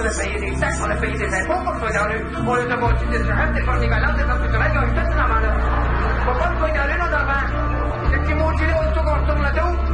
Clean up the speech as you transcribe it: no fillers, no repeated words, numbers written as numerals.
On a payé des taxes, on a payé des impôts pour le dans rue. On les a bâtis des terrains, des polyvalentes, des culturels, ils ont eu tout dans la main. Faut pas le dans rue, là, devant. Les petits maudits là, autour qu'on se tourne le dos.